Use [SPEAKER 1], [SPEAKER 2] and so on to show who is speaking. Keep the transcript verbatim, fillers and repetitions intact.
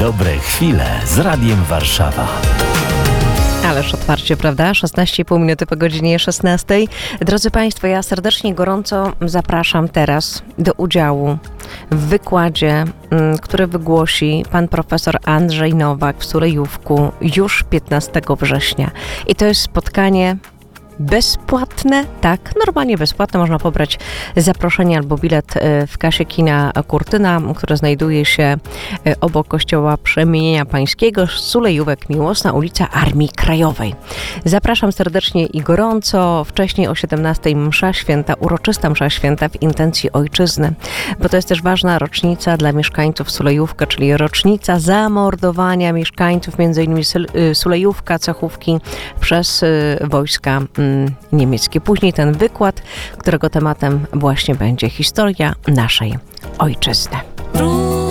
[SPEAKER 1] Dobre chwile z Radiem Warszawa.
[SPEAKER 2] Ależ otwarcie, prawda? szesnaście i pół minuty po godzinie szesnastej. Drodzy Państwo, ja serdecznie, gorąco zapraszam teraz do udziału w wykładzie, który wygłosi pan profesor Andrzej Nowak w Sulejówku już piętnastego września. I to jest spotkanie bezpłatne, tak, normalnie bezpłatne. Można pobrać zaproszenie albo bilet w kasie kina Kurtyna, które znajduje się obok kościoła Przemienienia Pańskiego, Sulejówek Miłosna, ulica Armii Krajowej. Zapraszam serdecznie i gorąco. Wcześniej o siedemnastej msza święta, uroczysta msza święta w intencji ojczyzny, bo to jest też ważna rocznica dla mieszkańców Sulejówka, czyli rocznica zamordowania mieszkańców między innymi Sulejówka, Cechówki przez wojska niemieckie. Później ten wykład, którego tematem właśnie będzie historia naszej ojczyzny.